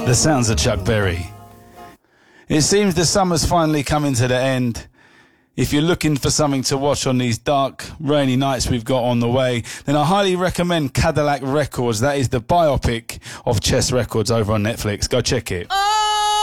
The sounds of Chuck Berry. It seems the summer's finally coming to the end. If you're looking for something to watch on these dark, rainy nights we've got on the way, then I highly recommend Cadillac Records. That is the biopic of Chess Records over on Netflix. Go check it.